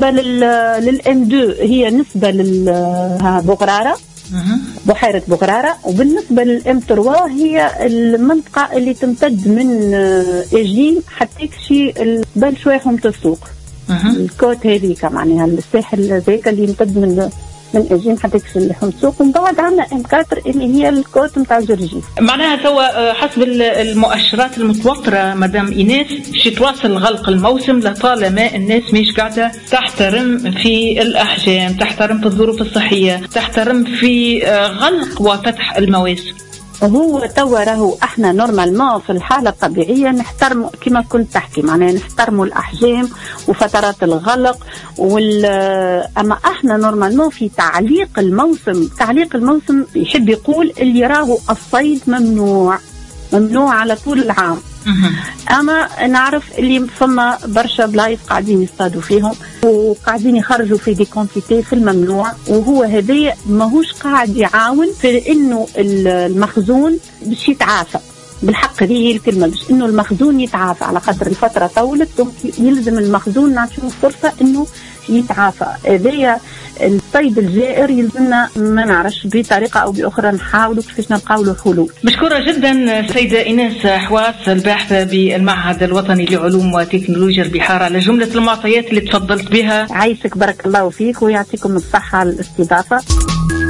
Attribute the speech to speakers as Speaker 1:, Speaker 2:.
Speaker 1: بالنسبة للام 2 هي نسبة للبغرارة، بحيرة بغرارة. وبالنسبة للام 3 هي المنطقة اللي تمتد من ايجين حتى يكشي البال شوية حومة السوق. الكوت هذيك معناها الساحل ذاك اللي يمتد من ايجين حتى يكشي حومة السوق. ومن بعد عندنا ام 4 اللي هي الكوت نتاع جرجيس.
Speaker 2: معناها توا حسب المؤشرات المتوفرة مدام إيناس شي تواصل غلق الموسم لطالما الناس مش قاعدة تحترم في الأحجام، تحترم في الظروف الصحية، تحترم في غلق وفتح المواسم.
Speaker 1: هو توا راهو احنا نورمالمون في الحاله الطبيعيه نحترموا كما كنت تحكي، معناها نحترموا الاحجام وفترات الغلق اما احنا نورمالمون في تعليق الموسم يحب يقول اللي راهو الصيد ممنوع على طول العام. اما نعرف اللي فما برشا بلايص قاعدين يصطادوا فيهم وقاعدين يخرجوا في دي كونتيتي في الممنوع، وهو هذا ماهوش قاعد يعاون في انه المخزون باش يتعافى. بالحق هذه الكلمه، باش انه المخزون يتعافى على قدر الفتره طولت، يلزم المخزون نعطيه فرصه انه يتعافى. هذايا الصيد الجائر يلزمنا ما نعرفش بطريقه او باخرى نحاولوا كيفاش نلقاو له حلول.
Speaker 2: مشكوره جدا سيده ايناس حواس الباحثه بالمعهد الوطني لعلوم وتكنولوجيا البحار على جمله المعطيات اللي تفضلت بها.
Speaker 1: عايشك بارك الله فيك ويعطيكم الصحه على الاستضافه.